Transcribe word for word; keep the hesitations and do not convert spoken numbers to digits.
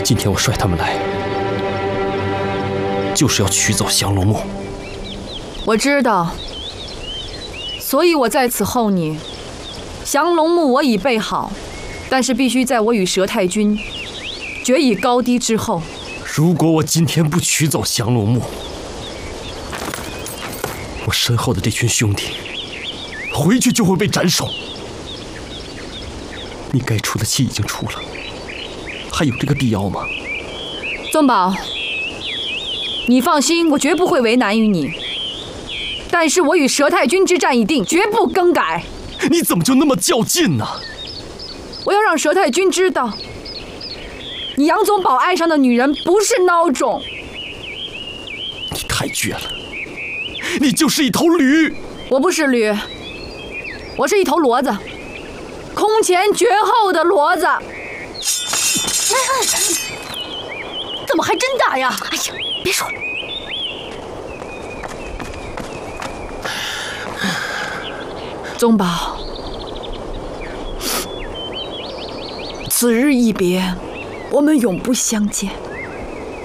今天我率他们来，就是要取走降龙木。 我知道，所以我在此候你。降龙木我已备好，但是必须在我与佘太君决一高低之后。 如果我今天不取走降龙木，我身后的这群兄弟回去就会被斩首。你该出的气已经出了，还有这个必要吗？ 宗保，你放心，我绝不会为难于你。但是我与佘太君之战已定，绝不更改。 你怎么就那么较劲呢？ 我要让佘太君知道，你杨宗保爱上的女人不是孬种。 你太倔了，你就是一头驴。 我不是驴，我是一头骡子，空前绝后的骡子。 怎么还真打呀？哎呀，别说了。 宗保，此日一别，我们永不相见。